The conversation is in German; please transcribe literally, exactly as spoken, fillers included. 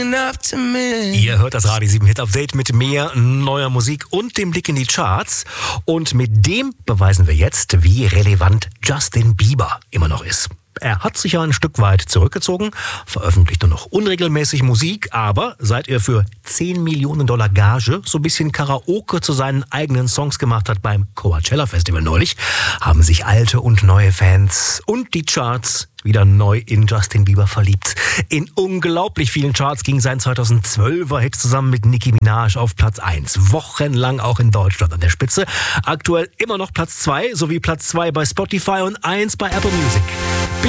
looking up to me. Ihr hört das Radio sieben Hit Update mit mehr neuer Musik und dem Blick in die Charts. Und mit dem beweisen wir jetzt, wie relevant Justin Bieber immer noch ist. Er hat sich ja ein Stück weit zurückgezogen, veröffentlicht nur noch unregelmäßig Musik, aber seit er für zehn Millionen Dollar Gage so ein bisschen Karaoke zu seinen eigenen Songs gemacht hat beim Coachella Festival neulich, haben sich alte und neue Fans und die Charts wieder neu in Justin Bieber verliebt. In unglaublich vielen Charts ging sein zweitausendzwölfer Hit zusammen mit Nicki Minaj auf Platz eins. Wochenlang auch in Deutschland an der Spitze. Aktuell immer noch Platz zwei sowie Platz zwei bei Spotify und eins bei Apple Music.